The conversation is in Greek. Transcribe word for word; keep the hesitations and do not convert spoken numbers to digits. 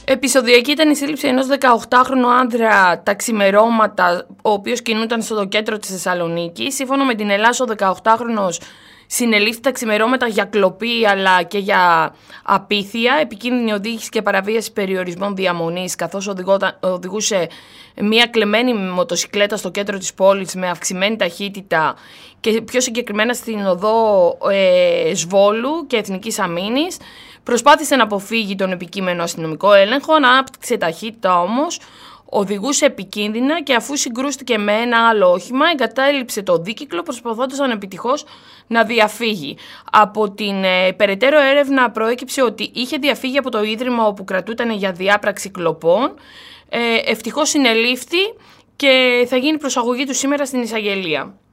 Επεισοδιακή ήταν η σύλληψη ενός δεκαοκτάχρονου άνδρα τα ξημερώματα, ο οποίος κινούταν στο κέντρο της Θεσσαλονίκης. Σύμφωνα με την Ελλάς, ο δεκαοκτάχρονος συνελήφθη τα ξημερώματα για κλοπή αλλά και για απίθεια, επικίνδυνη οδήγηση και παραβίαση περιορισμών διαμονής, καθώς οδηγούσε μια κλεμμένη μοτοσικλέτα στο κέντρο της πόλης με αυξημένη ταχύτητα και πιο συγκεκριμένα στην οδό ε, Σβόλου και Εθνικής Αμήνης. Προσπάθησε να αποφύγει τον επικείμενο αστυνομικό έλεγχο, ανάπτυξε ταχύτητα όμως, οδηγούσε επικίνδυνα και αφού συγκρούστηκε με ένα άλλο όχημα, εγκατέλειψε το δίκυκλο προσπαθώντας ανεπιτυχώς να διαφύγει. Από την ε, περαιτέρω έρευνα προέκυψε ότι είχε διαφύγει από το ίδρυμα όπου κρατούταν για διάπραξη κλοπών. Ε, ευτυχώς συνελήφθη και θα γίνει προσαγωγή του σήμερα στην εισαγγελία.